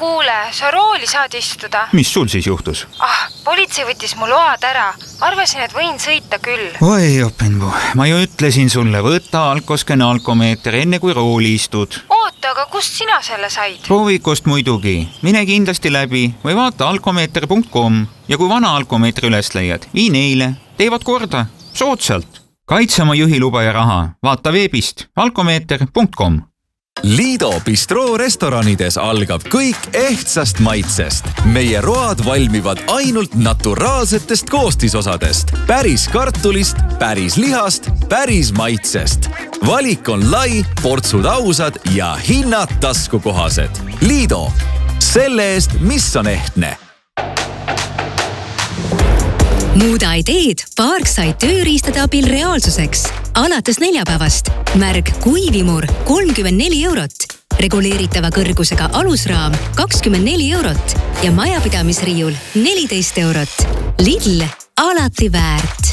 Kuule, sa rooli saad istuda. Mis sul siis juhtus? Politsei võttis mu load ära. Arvasin, et võin sõita küll. Oi, Oppenbu, ma ju ütlesin sulle, võta alkoskene alkomeeter enne kui rooli istud. Oota, aga kust sina selle said? Proovikust muidugi. Mine kindlasti läbi või vaata alkomeeter.com ja kui vana alkomeetri üles leiad, vii neile. Teevad korda. Soodsalt. Kaitse oma juhiluba ja raha. Vaata veebist alkomeeter.com. Liido Bistroo restoranides algab kõik ehtsast maitsest. Meie road valmivad ainult naturaalsetest koostisosadest. Päris kartulist, päris lihast, päris maitsest. Valik on lai, portsud ausad ja hinnad taskukohased. Liido. Selle eest, mis on ehtne. Muuda ideed Parkside tööriistade abil reaalsuseks. Alates neljapäevast. Märg kuivimur 34 eurot. Reguleeritava kõrgusega alusraam 24 eurot ja majapidamisriiul 14 eurot. Lidl alati väärt.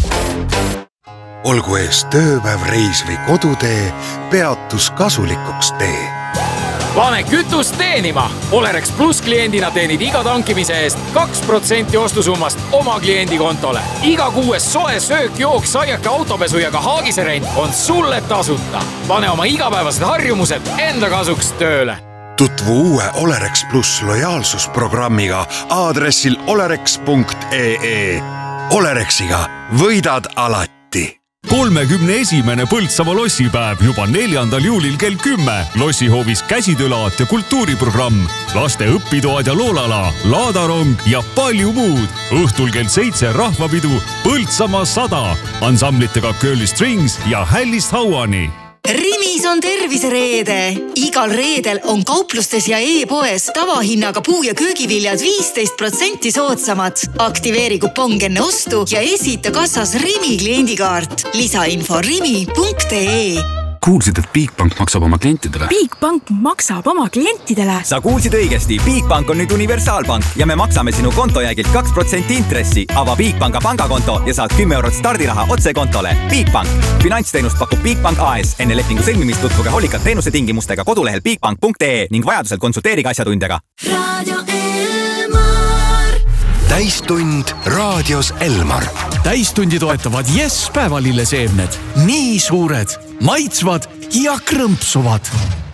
Olgu ees tööpäev, reis või kodutee, peatus kasulikuks tee. Pane kütust teenima! Olerex Plus kliendina teenid iga tankimise eest 2% ostusummast oma kliendi kontole. Iga kuues soe söök, jook, saiake, autopesu ja ka haagiserent on sulle tasuta. Pane oma igapäevased harjumused enda kasuks tööle. Tutvu uue Olerex Plus lojaalsusprogrammiga aadressil olerex.ee. Olerexiga võidad alati. 31. Põltsamaa lossipäev juba 4. juulil kell 10. Lossihoovis käsitöölaat ja kultuuriprogramm, laste õpitoad ja loolala, laadarong ja palju muud. Õhtul kell 7 rahvapidu Põltsamaa 100 ansamblitega Curly Strings ja Hällist Hauani. Rimis on tervisereede. Igal reedel on kauplustes ja e-poes tavahinnaga puu- ja köögiviljad 15% soodsamad. Aktiveeri kupong enne ostu ja esita kassas Rimi kliendikaart. Lisainfo rimi.ee. Kuulsid, et Bigbank maksab oma klientidele? Bigbank maksab oma klientidele. Sa kuulsid õigesti. Bigbank on nüüd universaalpank ja me maksame sinu kontojäägilt 2% intressi. Ava Bigbanka pangakonto ja saad 10 eurot stardiraha otse kontole. Bigbank. Finantsteenust pakub Bigbank AS. Enne lepingu sõlmimist tutvuge hoolikalt teenuse tingimustega kodulehel bigbank.ee ning vajadusel konsulteeriga asjatundjaga. Radio Elmar. Täistund raadios Elmar. Täistundi toetavad Yes päevalilleseemned. Nii suured, maitsvad ja krõmpsuvad.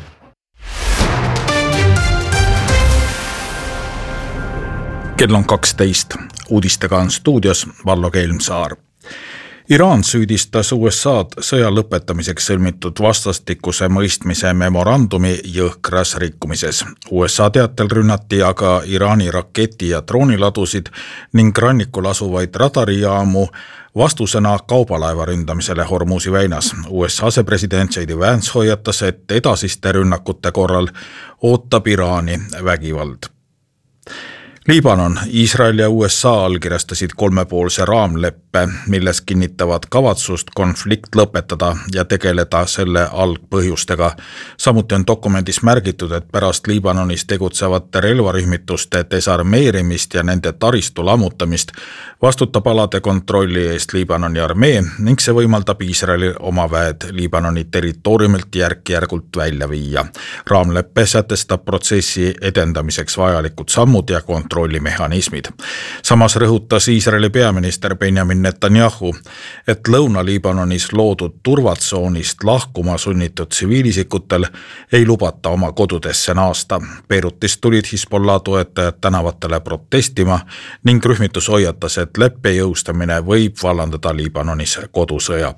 Kell on 12. Uudistega on stuudios Vallo Keelmsaar. Iraan süüdistas USA'd sõja lõpetamiseks sõlmitud vastastikuse mõistmise memorandumi jõhkras rikkumises. USA teatel rünnati aga Iraani raketi- ja drooniladusid ning rannikul asuvaid radarijaamu vastusena kaubalaeva ründamisele Hormuzi väinas. USA asepresident J.D. Vance hoiatas, et edasiste rünnakute korral ootab Iraani vägivald. Liibanon, Iisrael ja USA allkirjastasid 3-poolse raamleppe, milles kinnitavad kavatsust konflikt lõpetada ja tegeleda selle algpõhjustega. Samuti on dokumendis märgitud, et pärast Liibanonis tegutsevate relvarühmituste desarmeerimist ja nende taristu lammutamist vastutab alade kontrolli eest Liibanoni armee ning see võimaldab Iisraelil oma väed Liibanoni territooriumilt järk-järgult välja viia. Raamleppe sätestab protsessi edendamiseks vajalikud sammud ja kontrollimehhanismid. Samas rõhutas Iisraeli peaminister Benjamin Netanyahu, et Lõuna-Liibanonis loodud turvatsoonist lahkuma sunnitud tsiviilisikutel ei lubata oma kodudesse naasta. Beirutist tulid Hezbollah toetajad tänavatele protestima ning rühmitus hoiatas, et leppe jõustamine võib vallandada Liibanonis kodusõja.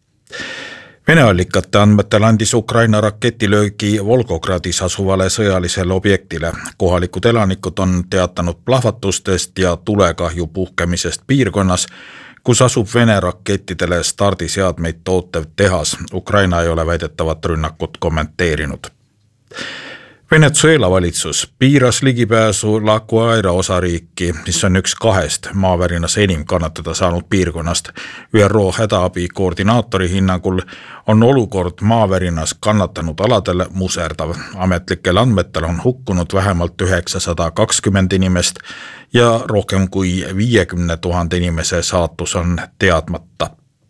Vene allikate andmetel andis Ukraina raketilöögi Volgogradis asuvale sõjalisele objektile. Kohalikud elanikud on teatanud plahvatustest ja tulekahju puhkemisest piirkonnas, kus asub Vene rakettidele stardiseadmeid tootev tehas. Ukraina ei ole väidetavat rünnakut kommenteerinud. Venezuela valitsus piiras ligipääsu La Guaira osariiki, mis on üks 2 maavärinas enim kannatada saanud piirkonnast. ÜRO hädaabi koordinaatori hinnangul on olukord maavärinas kannatanud aladel muserdav. Ametlikel andmetel on hukkunud vähemalt 920 inimest ja rohkem kui 50 000 inimese saatus on teadmata.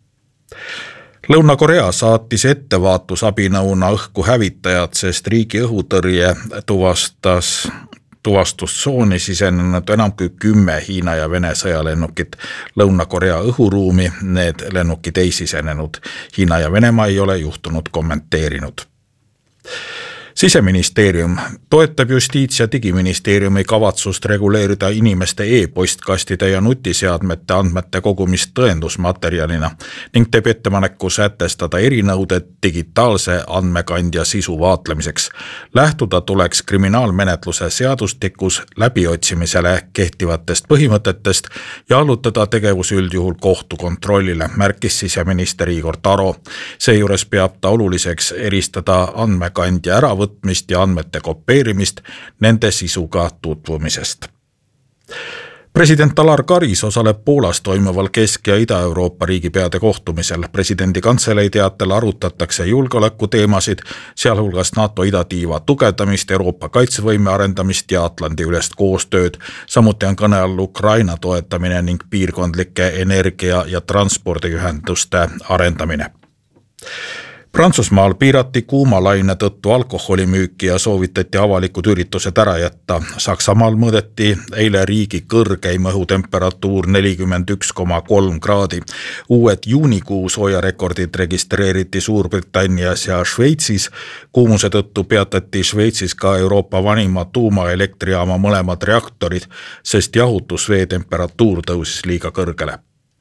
Lõuna-Korea saatis ettevaatusabinõuna õhku hävitajad, sest riigi õhutõrje tuvastas tuvastustsooni sisenenud enam kui 10 Hiina ja Vene sõjalennukit Lõuna-Korea õhuruumi. Need lennukid ei sisenenud. Hiina ja Venemaa ei ole juhtunud kommenteerinud. Siseministeerium toetab Justiits- ja Digiministeeriumi kavatsust reguleerida inimeste e-postkastide ja nutiseadmete andmete kogumist tõendusmaterjalina ning teeb ettepaneku sätestada erinõuded digitaalse andmekandja sisu vaatlemiseks. Lähtuda tuleks kriminaalmenetluse seadustikus läbiotsimisele kehtivatest põhimõtetest ja allutada tegevus üldjuhul kohtukontrollile, märkis siseminister Igor Taro. Seejuures peab ta oluliseks eristada andmekandja äravõtmist ja andmete kopeerimist nende sisuga tutvumisest. President Alar Karis osaleb Poolas toimuval Kesk- ja Ida-Euroopa riigipeade kohtumisel. Presidendi kantselei teatel arutatakse julgeolekuteemasid, sealhulgas NATO idatiiva tugevdamist, Euroopa kaitsevõime arendamist ja Atlandi ülest koostööd. Samuti on kõne all Ukraina toetamine ning piirkondlike energia- ja transpordiühenduste arendamine. Prantsusmaal piirati kuumalaine tõttu alkoholimüüki ja soovitati avalikud üritused ära jätta. Saksamaal mõõdeti eile riigi kõrgeim õhutemperatuur 41,3 kraadi. Uued juunikuu soojarekordid registreeriti Suurbritannias ja Šveitsis. Kuumuse tõttu peatati Šveitsis ka Euroopa vanima tuumaelektrijaama mõlemad reaktorid, sest jahutusvee temperatuur tõusis liiga kõrgele.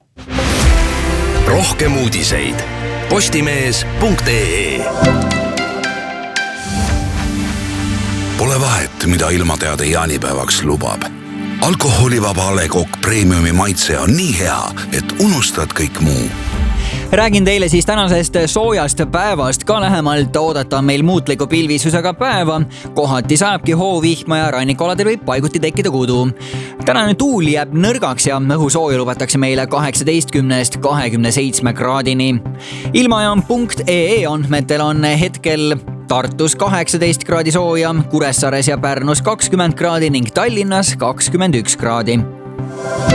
Rohkem uudiseid postimees.ee. Pole vahet, mida ilmateade jaanipäevaks lubab. Alkoholivaba A. Le Coq Premiumi maitse on nii hea, et unustad kõik muu. Räägin teile siis tänasest soojast päevast. Ka lähemalt oodata meil muutliku pilvisusega päeva. Kohati saabki hoovihma ja rannikualadel võib paiguti tekkida kudu. Tänane tuul jääb nõrgaks ja õhusooja lubatakse meile 18–27 kraadini. Ilmajaam.ee andmetel on hetkel Tartus 18 kraadi sooja, Kuressaares ja Pärnus 20 kraadi ning Tallinnas 21 kraadi.